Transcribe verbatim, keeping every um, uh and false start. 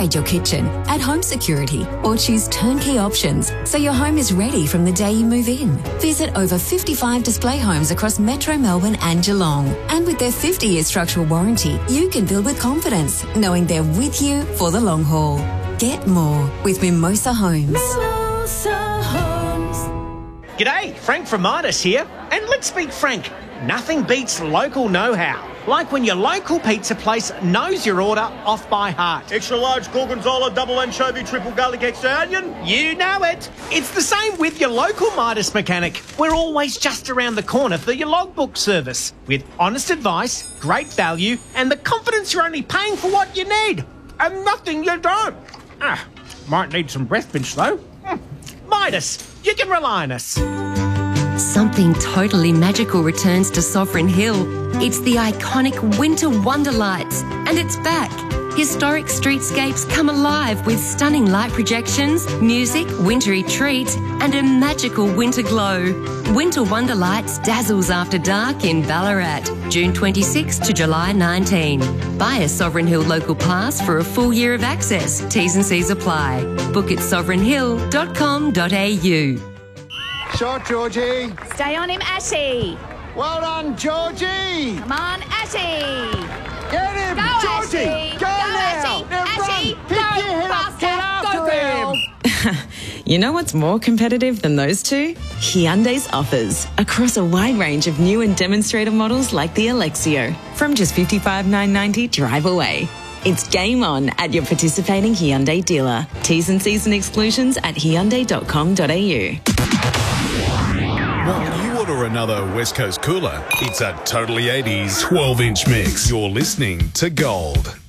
upgrade your kitchen, add home security, or choose turnkey options so your home is ready from the day you move in. Visit over fifty-five display homes across Metro Melbourne and Geelong. And with their fifty-year structural warranty, you can build with confidence, knowing they're with you for the long haul. Get more with Mimosa Homes. Mimosa Homes. G'day, Frank from Midas here. And let's be frank, nothing beats local know-how. Like when your local pizza place knows your order off by heart. Extra large gorgonzola, double anchovy, triple garlic, extra onion. You know it. It's the same with your local Midas mechanic. We're always just around the corner for your logbook service. With honest advice, great value, and the confidence you're only paying for what you need. And nothing you don't. Ah, might need some breath mints though. Mm. Midas, you can rely on us. Something totally magical returns to Sovereign Hill. It's the iconic Winter Wonder Lights, and it's back. Historic streetscapes come alive with stunning light projections, music, wintry treats, and a magical winter glow. Winter Wonder Lights dazzles after dark in Ballarat, June twenty-sixth to July nineteenth. Buy a Sovereign Hill local pass for a full year of access. T's and C's apply. Book at sovereign hill dot com dot a u. Shot, Georgie. Stay on him, Ashy. Well done, Georgie. Come on, Ashy. Get him, Go, Georgie. Ashy. Go, Go, now. Ashy. Now Ashy, run. Pick go, your head up. Get faster. after Go, him. You know what's more competitive than those two? Hyundai's offers across a wide range of new and demonstrator models like the Alexio from just fifty-five thousand nine hundred ninety dollars drive away. It's game on at your participating Hyundai dealer. T's and C's and exclusions at hyundai dot com dot a u. While you order another West Coast cooler, it's a totally eighties twelve inch mix. You're listening to Gold.